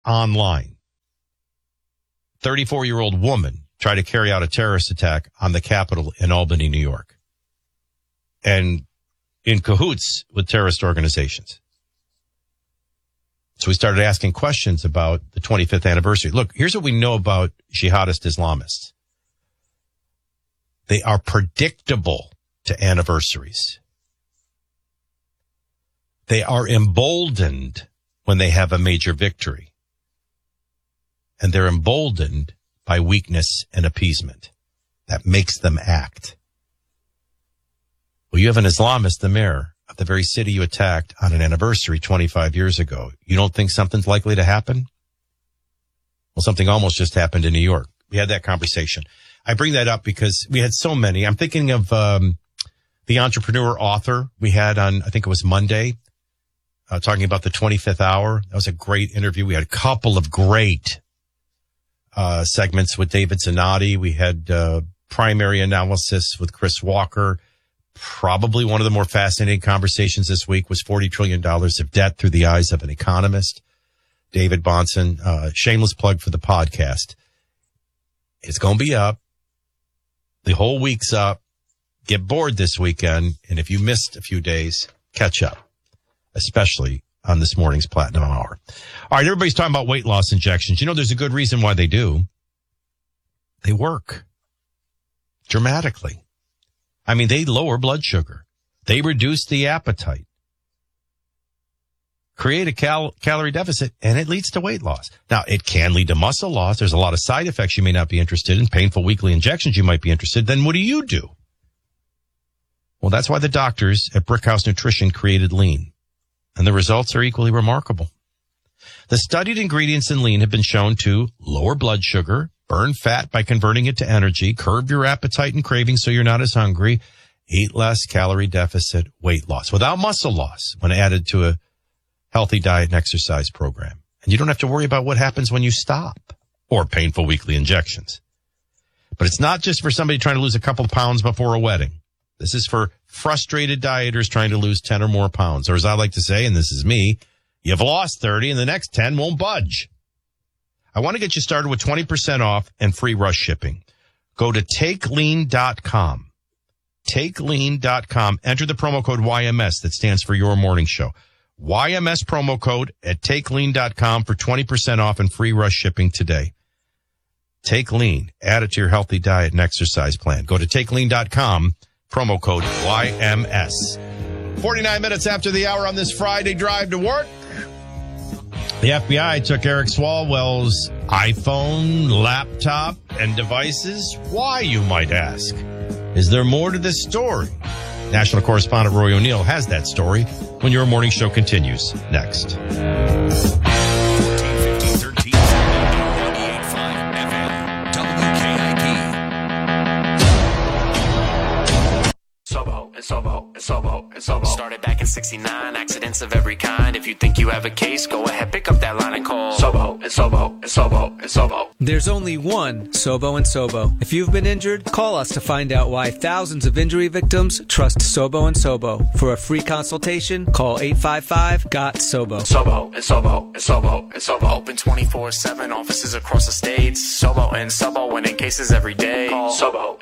online. 34-year-old woman tried to carry out a terrorist attack on the Capitol in Albany, New York, and in cahoots with terrorist organizations. So we started asking questions about the 25th anniversary. Look, here's what we know about jihadist Islamists. They are predictable to anniversaries. They are emboldened when they have a major victory. And they're emboldened by weakness and appeasement. That makes them act. Well, you have an Islamist, the mayor of the very city you attacked on an anniversary 25 years ago. You don't think something's likely to happen? Well, something almost just happened in New York. We had that conversation. I bring that up because we had so many. I'm thinking of the entrepreneur author we had on, I think it was Monday, talking about the 25th hour. That was a great interview. We had a couple of great segments with David Zanotti. We had primary analysis with Chris Walker. Probably one of the more fascinating conversations this week was $40 trillion of debt through the eyes of an economist, David Bahnsen. Shameless plug for the podcast. It's going to be up. The whole week's up. Get bored this weekend. And if you missed a few days, catch up, especially on this morning's Platinum Hour. All right, everybody's talking about weight loss injections. You know, there's a good reason why they do. They work dramatically. I mean, they lower blood sugar. They reduce the appetite, create a calorie deficit, and it leads to weight loss. Now, it can lead to muscle loss. There's a lot of side effects you may not be interested in, painful weekly injections you might be interested in. Then what do? Well, that's why the doctors at Brickhouse Nutrition created Lean, and the results are equally remarkable. The studied ingredients in Lean have been shown to lower blood sugar, burn fat by converting it to energy, curb your appetite and cravings so you're not as hungry, eat less, calorie deficit, weight loss, without muscle loss when added to a healthy diet and exercise program. And you don't have to worry about what happens when you stop or painful weekly injections. But it's not just for somebody trying to lose a couple of pounds before a wedding. This is for frustrated dieters trying to lose 10 or more pounds. Or as I like to say, and this is me, you've lost 30 and the next 10 won't budge. I want to get you started with 20% off and free rush shipping. Go to TakeLean.com. TakeLean.com. Enter the promo code YMS that stands for Your Morning Show. YMS promo code at TakeLean.com for 20% off and free rush shipping today. Take Lean. Add it to your healthy diet and exercise plan. Go to TakeLean.com. Promo code YMS. 49 minutes after the hour on this Friday drive to work. The FBI took Eric Swalwell's iPhone, laptop, and devices. Why, you might ask? Is there more to this story? National correspondent Roy O'Neill has that story when Your Morning Show continues next. 1450 1385 FM WKIP. Sobo. Started back in 69, accidents of every kind. If you think you have a case, go ahead, pick up that line and call Sobo. There's only one Sobo and Sobo. If you've been injured, call us to find out why thousands of injury victims trust Sobo and Sobo. For a free consultation, call 855-GOT-SOBO. Sobo. Open 24/7, offices across the states. Sobo and Sobo, winning cases every day. Call Sobo.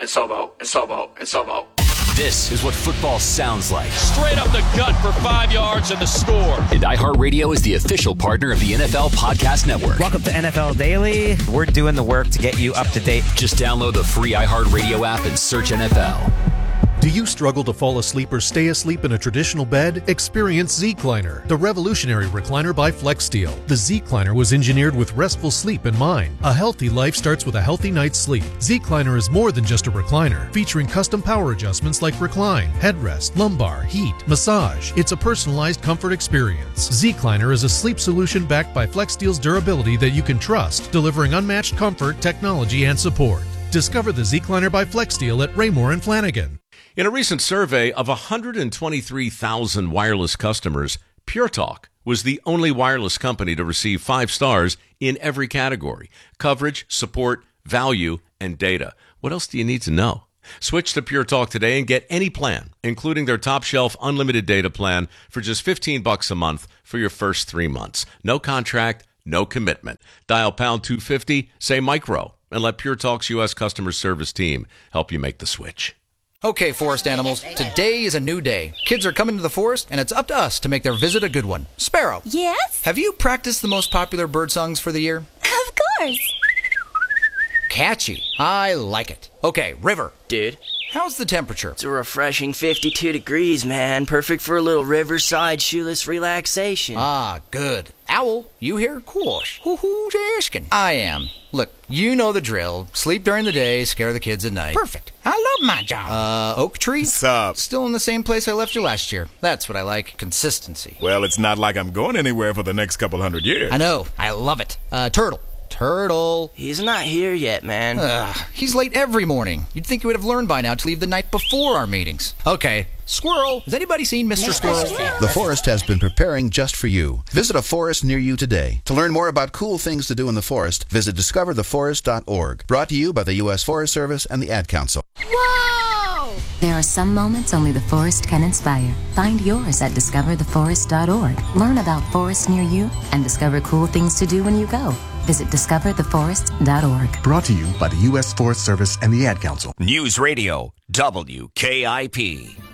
This is what football sounds like. Straight up the gut for 5 yards and the score. And iHeartRadio is the official partner of the NFL Podcast Network. Welcome to NFL Daily. We're doing the work to get you up to date. Just download the free iHeartRadio app and search NFL. Do you struggle to fall asleep or stay asleep in a traditional bed? Experience Zecliner, the revolutionary recliner by FlexSteel. The Zecliner was engineered with restful sleep in mind. A healthy life starts with a healthy night's sleep. Zecliner is more than just a recliner, featuring custom power adjustments like recline, headrest, lumbar, heat, massage. It's a personalized comfort experience. Zecliner is a sleep solution backed by FlexSteel's durability that you can trust, delivering unmatched comfort, technology, and support. Discover the Zecliner by FlexSteel at Raymore and Flanagan. In a recent survey of 123,000 wireless customers, Pure Talk was the only wireless company to receive 5 stars in every category: coverage, support, value, and data. What else do you need to know? Switch to Pure Talk today and get any plan, including their top shelf unlimited data plan for just $15 a month for your first 3 months. No contract, no commitment. Dial pound 250, say micro, and let Pure Talk's U.S. customer service team help you make the switch. Okay, forest animals, today is a new day. Kids are coming to the forest, and it's up to us to make their visit a good one. Sparrow. Yes? Have you practiced the most popular bird songs for the year? Of course. Catchy. I like it. Okay, River. Dude. How's the temperature? It's a refreshing 52 degrees, man. Perfect for a little riverside shoeless relaxation. Ah, good. Owl, you here? Course. Who's asking? I am. Look, you know the drill. Sleep during the day, scare the kids at night. Perfect. I love my job. Oak Tree? What's up? Still in the same place I left you last year. That's what I like. Consistency. Well, it's not like I'm going anywhere for the next couple hundred years. I know. I love it. Turtle. Turtle. He's not here yet, man. He's late every morning. You'd think he would have learned by now to leave the night before our meetings. Okay. Squirrel. Has anybody seen Mr. Squirrel? The Forest has been preparing just for you. Visit a forest near you today. To learn more about cool things to do in the forest, visit discovertheforest.org. Brought to you by the U.S. Forest Service and the Ad Council. Whoa! There are some moments only the forest can inspire. Find yours at discovertheforest.org. Learn about forests near you and discover cool things to do when you go. Visit discovertheforest.org. Brought to you by the U.S. Forest Service and the Ad Council. News Radio, WKIP.